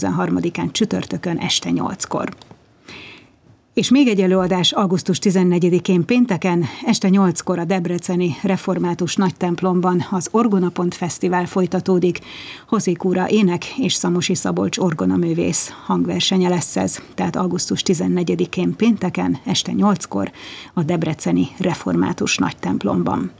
13-án csütörtökön este 8-kor. És még egy előadás augusztus 14-én pénteken este 8-kor a debreceni református nagytemplomban az Orgonapont Fesztivál folytatódik. Hozé Kúra ének és Szamosi Szabolcs orgonaművész hangversenye lesz ez, tehát augusztus 14-én pénteken este 8-kor a debreceni református nagytemplomban.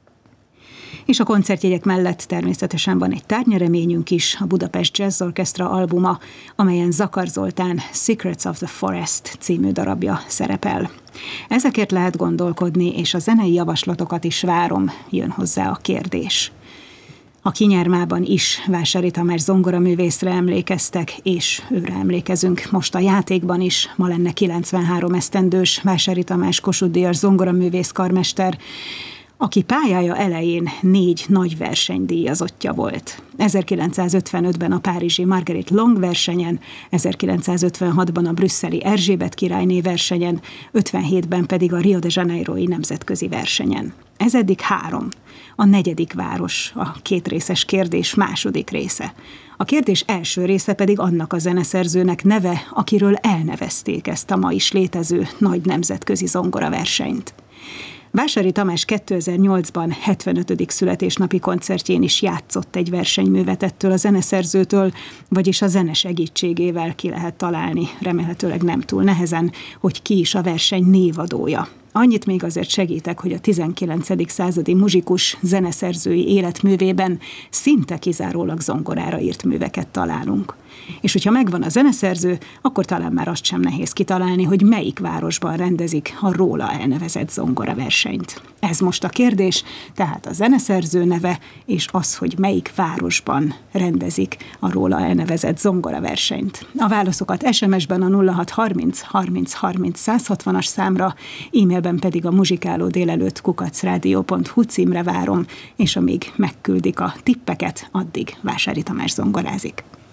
És a koncertjegyek mellett természetesen van egy tárgynereményünk is, a Budapest Jazz Orchestra albuma, amelyen Zakar Zoltán Secrets of the Forest című darabja szerepel. Ezekért lehet gondolkodni, és a zenei javaslatokat is várom, jön hozzá a kérdés. A Kinyermában is Vásári Tamás zongoraművészre emlékeztek, és őre emlékezünk most a játékban is. Ma lenne 93 esztendős Vásári Tamás Kossuth-díjas zongoraművész karmester, aki pályája elején 4 nagy versenydíjazottja volt. 1955-ben a párizsi Marguerite Long versenyen, 1956-ban a brüsszeli Erzsébet királyné versenyen, 57-ben pedig a Rio de Janeiroi nemzetközi versenyen. Ez eddig 3. A 4. város, a 2 részes kérdés második része. A kérdés első része pedig annak a zeneszerzőnek neve, akiről elnevezték ezt a ma is létező nagy nemzetközi zongoraversenyt. Vásári Tamás 2008-ban 75. születésnapi koncertjén is játszott egy versenyművet ettől a zeneszerzőtől, vagyis a zene segítségével ki lehet találni, remélhetőleg nem túl nehezen, hogy ki is a verseny névadója. Annyit még azért segítek, hogy a 19. századi muzsikus zeneszerzői életművében szinte kizárólag zongorára írt műveket találunk. És hogyha megvan a zeneszerző, akkor talán már azt sem nehéz kitalálni, hogy melyik városban rendezik a róla elnevezett zongoraversenyt. Ez most a kérdés, tehát a zeneszerző neve, és az, hogy melyik városban rendezik a róla elnevezett zongoraversenyt. A válaszokat SMS-ben a 0630 30 30 160-as számra, e-mailben pedig a muzsikálódélelőtt@radio.hu címre várom, és amíg megküldik a tippeket, addig Vásári Tamás zongorázik.